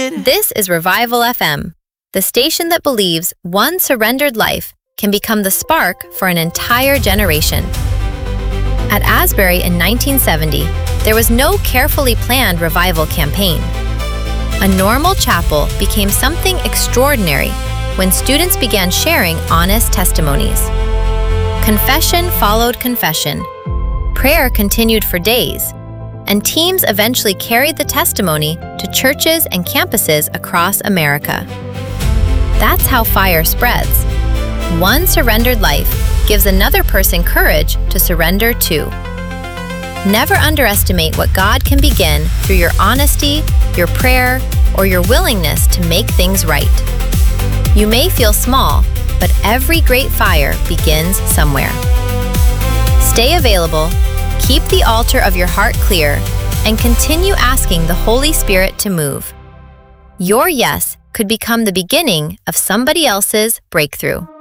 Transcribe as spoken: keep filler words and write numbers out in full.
it. This is Revival F M, the station that believes one surrendered life can become the spark for an entire generation. At Asbury in nineteen seventy, there was no carefully planned revival campaign. A normal chapel became something extraordinary when students began sharing honest testimonies. Confession followed confession. Prayer continued for days, and teams eventually carried the testimony to churches and campuses across America. That's how fire spreads. One surrendered life gives another person courage to surrender too. Never underestimate what God can begin through your honesty, your prayer, or your willingness to make things right. You may feel small, but every great fire begins somewhere. Stay available, keep the altar of your heart clear, and continue asking the Holy Spirit to move. Your yes could become the beginning of somebody else's breakthrough.